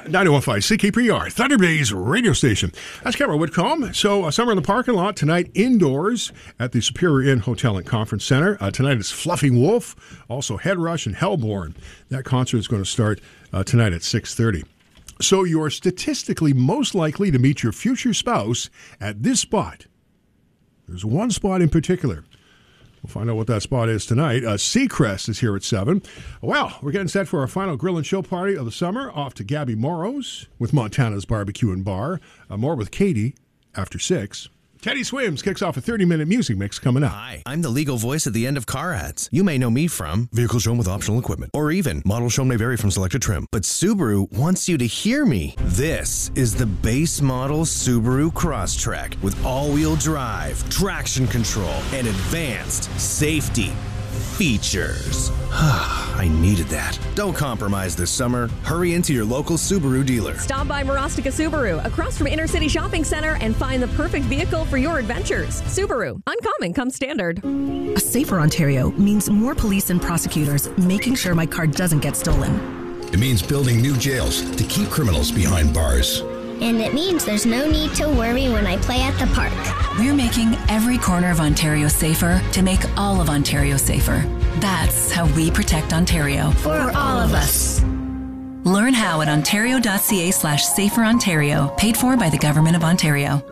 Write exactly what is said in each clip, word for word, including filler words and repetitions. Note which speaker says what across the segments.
Speaker 1: ninety-one point five C K P R, Thunder Bay's radio station. That's Cameron Whitcomb. So, uh, summer in the parking lot tonight, indoors at the Superior Inn Hotel and Conference Center. Uh, tonight is Fluffing Wolf, also Head Rush and Hellborn. That concert is going to start uh, tonight at six thirty. So, you're statistically most likely to meet your future spouse at this spot. There's one spot in particular. We'll find out what that spot is tonight. Uh, Seacrest is here at seven. Well, we're getting set for our final grill and chill party of the summer. Off to Gabby Morrow's with Montana's Barbecue and Bar. Uh, more with Katie after six. Teddy Swims kicks off a thirty-minute music mix coming up.
Speaker 2: Hi, I'm the legal voice at the end of car ads. You may know me from vehicle shown with optional equipment, or even model shown may vary from selected trim. But Subaru wants you to hear me. This is the base model Subaru Crosstrek with all-wheel drive, traction control, and advanced safety features. I needed that. Don't compromise this summer. Hurry into your local Subaru dealer.
Speaker 3: Stop by Marostica Subaru, across from Inner City Shopping Center, and find the perfect vehicle for your adventures. Subaru, uncommon comes standard.
Speaker 4: A safer Ontario means more police and prosecutors making sure my car doesn't get stolen.
Speaker 5: It means building new jails to keep criminals behind bars.
Speaker 6: And it means there's no need to worry when I play at the park.
Speaker 4: We're making every corner of Ontario safer to make all of Ontario safer. That's how we protect Ontario.
Speaker 6: For all of us.
Speaker 4: Learn how at ontario.ca slash safer Ontario, paid for by the Government of Ontario.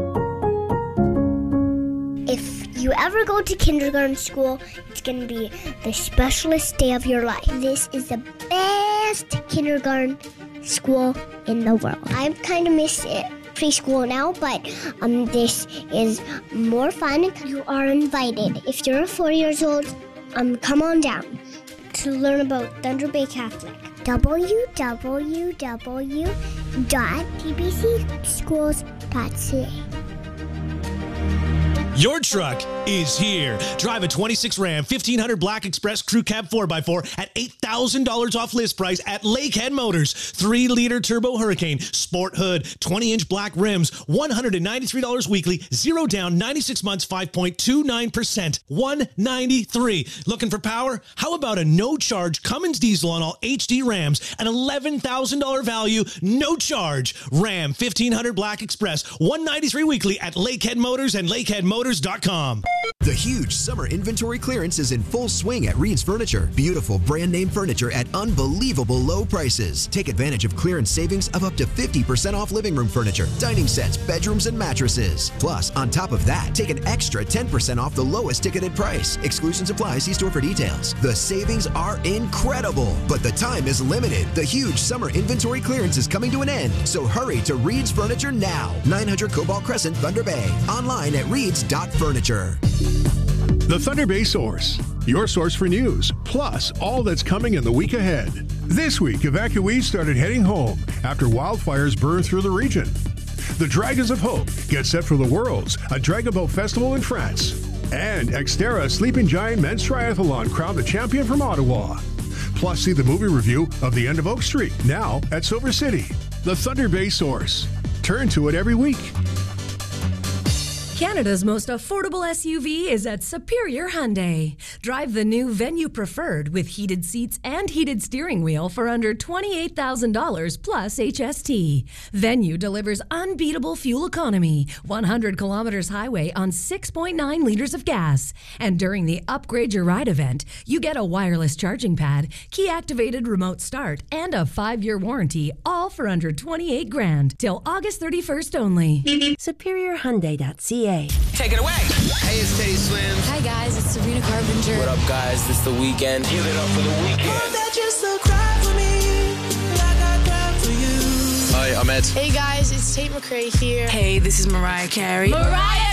Speaker 6: If you ever go to kindergarten school, it's going to be the specialist day of your life. This is the best kindergarten school in the world. I kind of miss it. Preschool now, but um, this is more fun. You are invited. If you're four years old, um, come on down to learn about Thunder Bay Catholic. w w w dot t b c schools dot c a.
Speaker 7: Your truck is here. Drive a twenty-six Ram fifteen hundred Black Express Crew Cab four by four at eight thousand dollars off list price at Lakehead Motors. three liter Turbo Hurricane, Sport Hood, twenty inch black rims, one hundred ninety-three dollars weekly, zero down, ninety-six months, five point two nine percent, one hundred ninety-three dollars. Looking for power? How about a no-charge Cummins diesel on all H D Rams? An eleven thousand dollars value, no charge. Ram fifteen hundred Black Express, one hundred ninety-three dollars weekly at Lakehead Motors and lakehead motors dot com.
Speaker 8: The huge summer inventory clearance is in full swing at Reed's Furniture. Beautiful brand name furniture at unbelievable low prices. Take advantage of clearance savings of up to fifty percent off living room furniture, dining sets, bedrooms, and mattresses. Plus, on top of that, take an extra ten percent off the lowest ticketed price. Exclusions apply. See store for details. The savings are incredible, but the time is limited. The huge summer inventory clearance is coming to an end, so hurry to Reed's Furniture now. nine hundred Cobalt Crescent, Thunder Bay. Online at reeds dot furniture.
Speaker 1: The Thunder Bay Source, your source for news, plus all that's coming in the week ahead. This week, evacuees started heading home after wildfires burned through the region. The Dragons of Hope get set for the Worlds, a Dragon Boat Festival in France. And Xterra Sleeping Giant Men's Triathlon crowned the champion from Ottawa. Plus, see the movie review of The End of Oak Street, now at Silver City. The Thunder Bay Source. Turn to it every week.
Speaker 9: Canada's most affordable S U V is at Superior Hyundai. Drive the new Venue Preferred with heated seats and heated steering wheel for under twenty-eight thousand dollars plus H S T. Venue delivers unbeatable fuel economy, one hundred kilometers highway on six point nine liters of gas. And during the Upgrade Your Ride event, you get a wireless charging pad, key-activated remote start, and a five-year warranty, all for under twenty-eight grand till August thirty-first only.
Speaker 10: Superior Hyundai dot C A.
Speaker 11: Take it away. Hey, it's Teddy Swims.
Speaker 12: Hi, guys. It's Sabrina Carpenter.
Speaker 11: What up, guys? It's The Weeknd. Give it up for The Weeknd.
Speaker 13: That you still cry for me like I cried for you.
Speaker 14: Hi, I'm Ed.
Speaker 12: Hey, guys. It's Tate McRae here.
Speaker 15: Hey, this is Mariah Carey.
Speaker 12: Mariah